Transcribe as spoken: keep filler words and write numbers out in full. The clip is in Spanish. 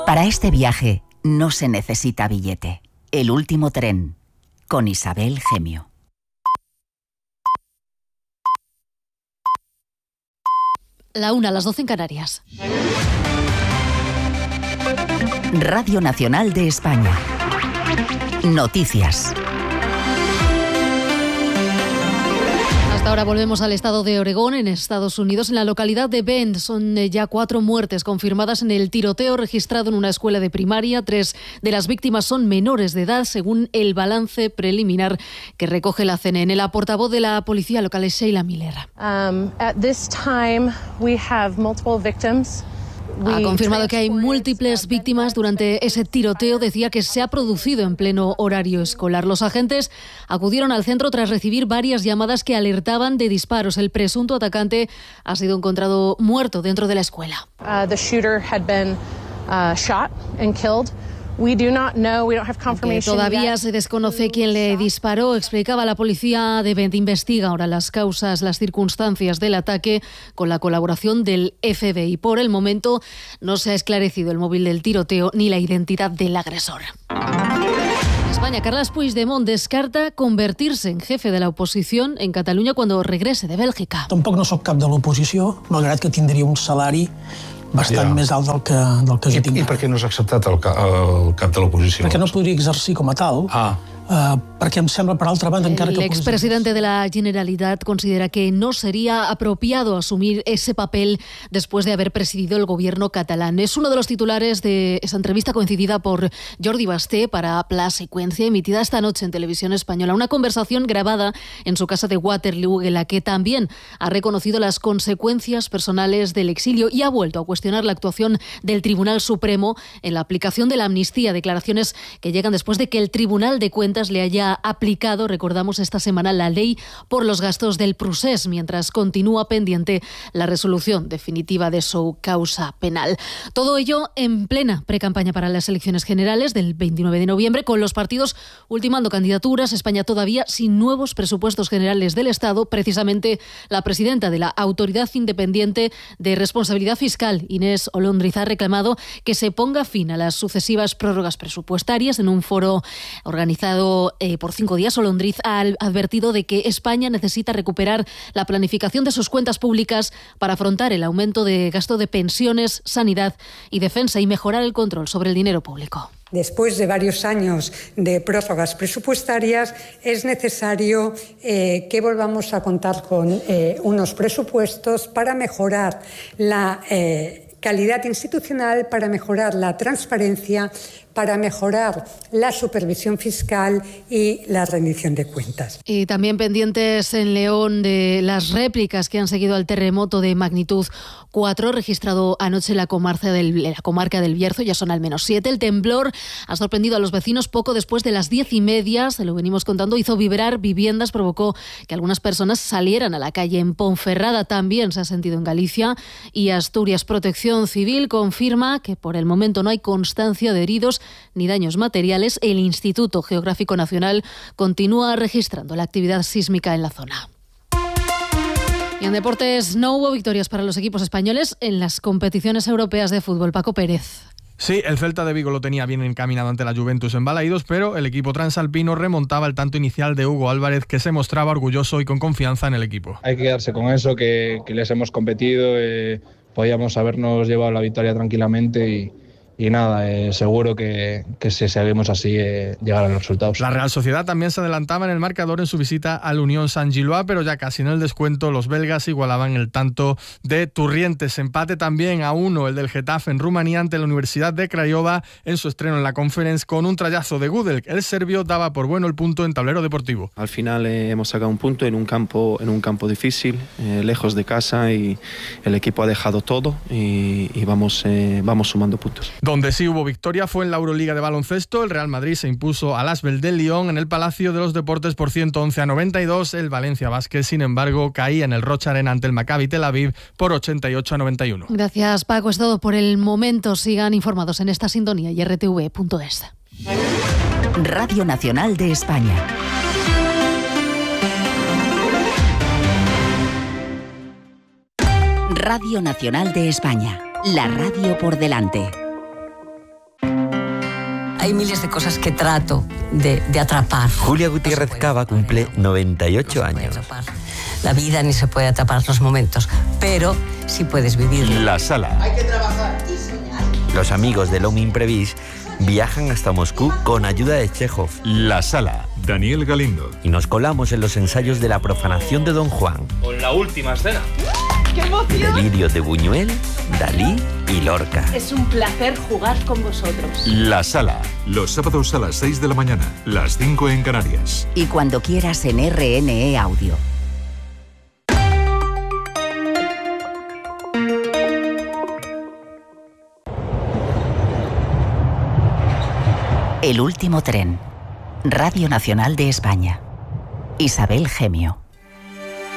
Para este viaje no se necesita billete. El último tren, con Isabel Gemio. La una, a las doce en Canarias. Radio Nacional de España. Noticias. Hasta ahora volvemos al estado de Oregón, en Estados Unidos. En la localidad de Bend son ya cuatro muertes confirmadas en el tiroteo registrado en una escuela de primaria. Tres de las víctimas son menores de edad, según el balance preliminar que recoge la C N N. La portavoz de la policía local es Sheila Miller. Um, at this time we have multiple victims. Ha confirmado que hay múltiples víctimas durante ese tiroteo. Decía que se ha producido en pleno horario escolar. Los agentes acudieron al centro tras recibir varias llamadas que alertaban de disparos. El presunto atacante ha sido encontrado muerto dentro de la escuela. Uh, the shooter had been uh, shot and killed. We do not know, we don't have confirmation Todavía yet. se desconoce quién le disparó, explicaba la policía de Bend. Investiga ahora las causas, las circunstancias del ataque con la colaboración del F B I. Por el momento no se ha esclarecido el móvil del tiroteo ni la identidad del agresor. En España, Carles Puigdemont descarta convertirse en jefe de la oposición en Cataluña cuando regrese de Bèlgica. Tampoc no soc cap de l'oposició, malgrat que tindria un salari bastant ja. més alt del que, del que I, jo tinc. I per què no has acceptat el, el cap de l'oposició? Perquè no podria exercir com a tal. Ah. Uh, perquè em sembla, per altra banda, encara el que... El expresidente de la Generalitat considera que no sería apropiado asumir ese papel después de haber presidido el gobierno catalán. Es uno de los titulares de esa entrevista coincidida por Jordi Basté para Pla Secuencia, emitida esta noche en Televisión Española. Una conversación grabada en su casa de Waterloo, en la que también ha reconocido las consecuencias personales del exilio y ha vuelto a cuestionar la actuación del Tribunal Supremo en la aplicación de la amnistía. Declaraciones que llegan después de que el Tribunal de Cuentas le haya aplicado, recordamos esta semana, la ley por los gastos del procés, mientras continúa pendiente la resolución definitiva de su causa penal. Todo ello en plena precampaña para las elecciones generales del veintinueve de noviembre, con los partidos ultimando candidaturas. España todavía sin nuevos presupuestos generales del Estado. Precisamente la presidenta de la Autoridad Independiente de Responsabilidad Fiscal, Inés Olondriz, ha reclamado que se ponga fin a las sucesivas prórrogas presupuestarias. En un foro organizado Eh, por cinco días, Olondriz ha advertido de que España necesita recuperar la planificación de sus cuentas públicas para afrontar el aumento de gasto de pensiones, sanidad y defensa y mejorar el control sobre el dinero público. Después de varios años de prórrogas presupuestarias, es necesario eh, que volvamos a contar con eh, unos presupuestos para mejorar la eh, calidad institucional, para mejorar la transparencia, para mejorar la supervisión fiscal y la rendición de cuentas. Y también pendientes en León de las réplicas que han seguido al terremoto de magnitud cuatro registrado anoche en la comarca del, la comarca del Bierzo. Ya son al menos siete. El temblor ha sorprendido a los vecinos poco después de las diez y media, se lo venimos contando, hizo vibrar viviendas, provocó que algunas personas salieran a la calle. En Ponferrada también se ha sentido en Galicia y Asturias. Protección Civil confirma que por el momento no hay constancia de heridos ni daños materiales. El Instituto Geográfico Nacional continúa registrando la actividad sísmica en la zona. Y en deportes no hubo victorias para los equipos españoles en las competiciones europeas de fútbol. Paco Pérez. Sí, el Celta de Vigo lo tenía bien encaminado ante la Juventus en Balaídos, pero el equipo transalpino remontaba el tanto inicial de Hugo Álvarez, que se mostraba orgulloso y con confianza en el equipo. Hay que quedarse con eso, que, que les hemos competido, eh, podíamos habernos llevado la victoria tranquilamente y... Y nada, eh, seguro que, que si seguimos así eh, llegar a los resultados. La Real Sociedad también se adelantaba en el marcador en su visita al Unión Saint-Gillois, pero ya casi en el descuento los belgas igualaban el tanto de Turrientes. Empate también a uno el del Getafe en Rumanía ante la Universidad de Craiova en su estreno en la Conference con un trayazo de Gudel. El serbio daba por bueno el punto en tablero deportivo. Al final eh, hemos sacado un punto en un campo, en un campo difícil, eh, lejos de casa, y el equipo ha dejado todo y, y vamos, eh, vamos sumando puntos. Donde sí hubo victoria fue en la Euroliga de baloncesto. El Real Madrid se impuso al Asbel de Lyon en el Palacio de los Deportes por ciento once a noventa y dos. El Valencia Basket, sin embargo, caía en el Rocha Arena ante el Maccabi Tel Aviv por ochenta y ocho a noventa y uno. Gracias, Paco. Es todo por el momento. Sigan informados en esta sintonía y r t v punto es. Radio Nacional de España. Radio Nacional de España. La radio por delante. hay miles de cosas que trato de, de atrapar. Julia Gutiérrez Cava cumple noventa y ocho años. La vida ni se puede atrapar los momentos, pero sí puedes vivirlo. La Sala. Hay que trabajar y soñar. Los amigos de L'Homme Imprévist viajan hasta Moscú con ayuda de Chekhov. La Sala. Daniel Galindo. Y nos colamos en los ensayos de la profanación de Don Juan. Con la última escena. ¡Qué emoción! Delirio de Buñuel, Dalí y Lorca. Es un placer jugar con vosotros. La Sala. Los sábados a las seis de la mañana, las cinco en Canarias. Y cuando quieras en R N E Audio. El último tren. Radio Nacional de España. Isabel Gemio.